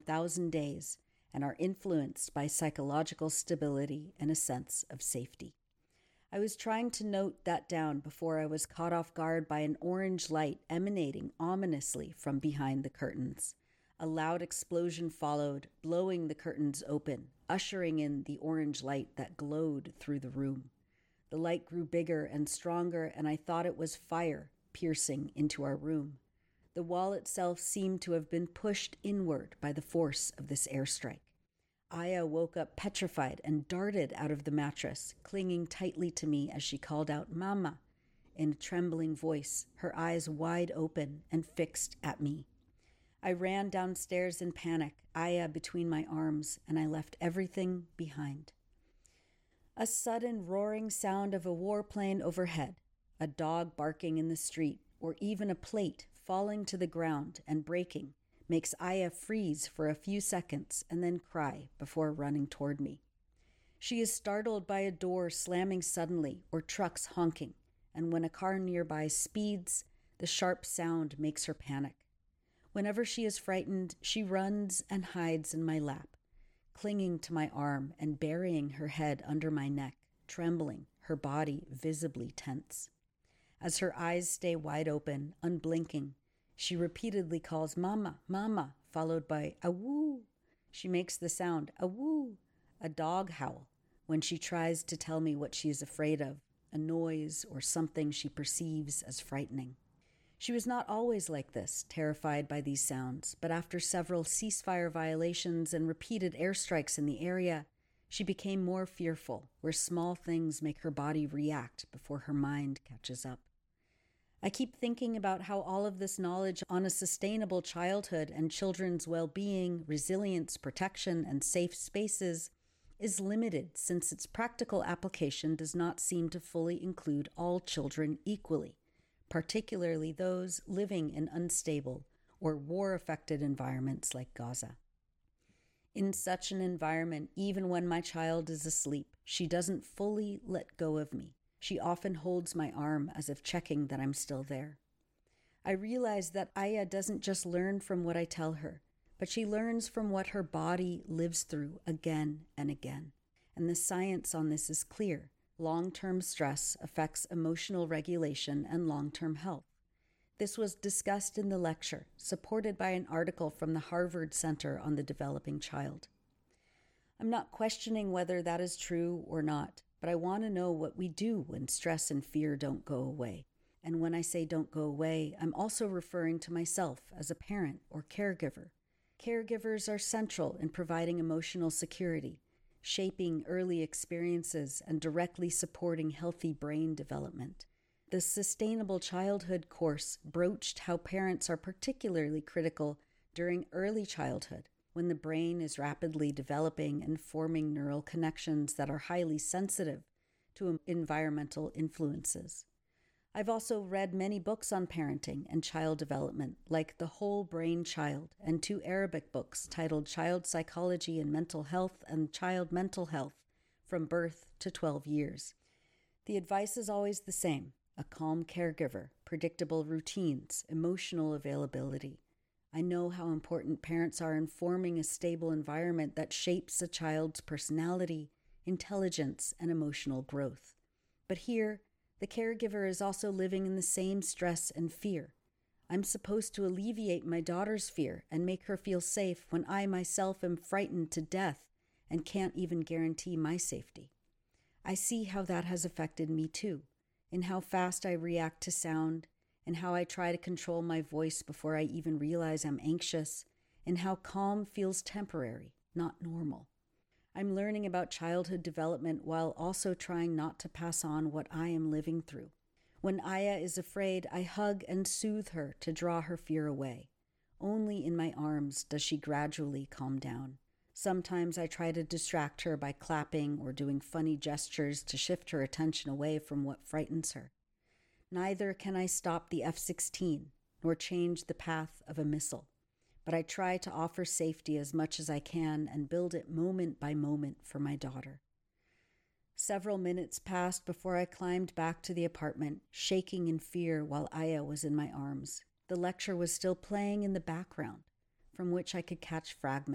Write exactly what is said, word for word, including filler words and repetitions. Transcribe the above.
thousand days and are influenced by psychological stability and a sense of safety. I was trying to note that down before I was caught off guard by an orange light emanating ominously from behind the curtains. A loud explosion followed, blowing the curtains open, ushering in the orange light that glowed through the room. The light grew bigger and stronger, and I thought it was fire piercing into our room. The wall itself seemed to have been pushed inward by the force of this airstrike. Aya woke up petrified and darted out of the mattress, clinging tightly to me as she called out, "Mama," in a trembling voice, her eyes wide open and fixed at me. I ran downstairs in panic, Aya between my arms, and I left everything behind. A sudden roaring sound of a warplane overhead, a dog barking in the street, or even a plate falling to the ground and breaking, makes Aya freeze for a few seconds and then cry before running toward me. She is startled by a door slamming suddenly or trucks honking, and when a car nearby speeds, the sharp sound makes her panic. Whenever she is frightened, she runs and hides in my lap, clinging to my arm and burying her head under my neck, trembling, her body visibly tense. As her eyes stay wide open, unblinking, she repeatedly calls "Mama, Mama," followed by "Awoo." She makes the sound "Awoo," a dog howl, when she tries to tell me what she is afraid of, a noise or something she perceives as frightening. She was not always like this, terrified by these sounds, but after several ceasefire violations and repeated airstrikes in the area, she became more fearful, where small things make her body react before her mind catches up. I keep thinking about how all of this knowledge on a sustainable childhood and children's well-being, resilience, protection, and safe spaces is limited since its practical application does not seem to fully include all children equally, particularly those living in unstable or war-affected environments like Gaza. In such an environment, even when my child is asleep, she doesn't fully let go of me. She often holds my arm as if checking that I'm still there. I realize that Aya doesn't just learn from what I tell her, but she learns from what her body lives through again and again. And the science on this is clear. Long-term stress affects emotional regulation and long-term health. This was discussed in the lecture, supported by an article from the Harvard Center on the Developing Child. I'm not questioning whether that is true or not, but I want to know what we do when stress and fear don't go away. And when I say don't go away, I'm also referring to myself as a parent or caregiver. Caregivers are central in providing emotional security, shaping early experiences, and directly supporting healthy brain development. The Sustainable Childhood course broached how parents are particularly critical during early childhood, when the brain is rapidly developing and forming neural connections that are highly sensitive to environmental influences. I've also read many books on parenting and child development, like The Whole Brain Child, and two Arabic books titled Child Psychology and Mental Health and Child Mental Health, From Birth to twelve years. The advice is always the same: a calm caregiver, predictable routines, emotional availability. I know how important parents are in forming a stable environment that shapes a child's personality, intelligence, and emotional growth. But here, the caregiver is also living in the same stress and fear. I'm supposed to alleviate my daughter's fear and make her feel safe when I myself am frightened to death and can't even guarantee my safety. I see how that has affected me too, in how fast I react to sound, and how I try to control my voice before I even realize I'm anxious, and how calm feels temporary, not normal. I'm learning about childhood development while also trying not to pass on what I am living through. When Aya is afraid, I hug and soothe her to draw her fear away. Only in my arms does she gradually calm down. Sometimes I try to distract her by clapping or doing funny gestures to shift her attention away from what frightens her. Neither can I stop the F sixteen, nor change the path of a missile, but I try to offer safety as much as I can and build it moment by moment for my daughter. Several minutes passed before I climbed back to the apartment, shaking in fear while Aya was in my arms. The lecture was still playing in the background, from which I could catch fragments.